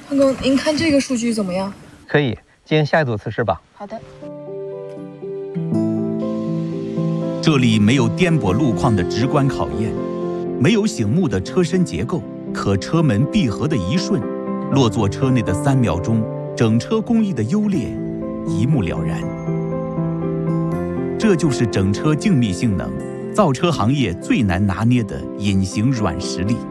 潘工，您看这个数据怎么样？ 可以进行下一组测试吧。 好的。 这里没有颠簸路况的直观考验，没有醒目的车身结构，可车门闭合的一瞬，落座车内的3秒钟，整车工艺的优劣一目了然。这就是整车静谧性能，造车行业最难拿捏的隐形软实力。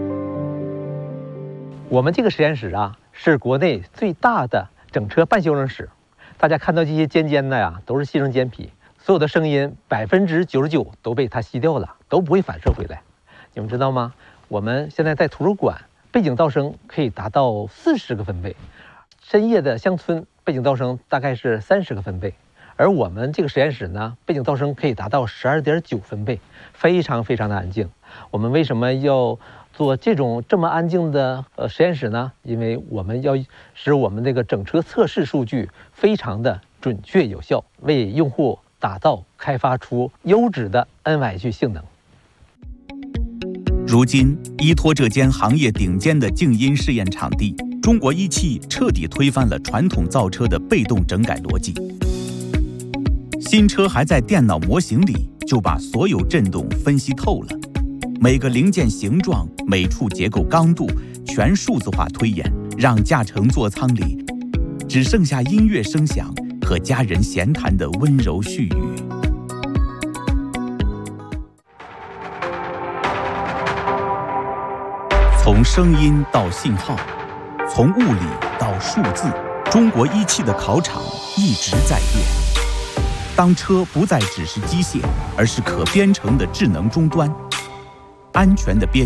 我们这个实验室啊，是国内最大的整车半修正室。大家看到这些尖尖的呀，都是吸成尖皮，所有的声音99%都被它吸掉了，都不会反射回来。你们知道吗？我们现在在图书馆，背景噪声可以达到40个分贝，深夜的乡村背景噪声大概是30个分贝，而我们这个实验室呢，背景噪声可以达到12.9分贝，非常非常的安静。我们为什么要做这么安静的实验室呢？因为我们要使我们这个整车测试数据非常的准确有效，为用户开发出优质的 NYH 性能。 如今，依托这间行业顶尖的静音试验场地，中国一汽彻底推翻了传统造车的被动整改逻辑。新车还在电脑模型里就把所有振动分析透了，每个零件形状、每处结构刚度全数字化推演，让驾乘座舱里只剩下音乐声响和家人闲谈的温柔絮语。从声音到信号，从物理到数字，中国一汽的考场一直在变。当车不再只是机械，而是可编程的智能终端，安全的边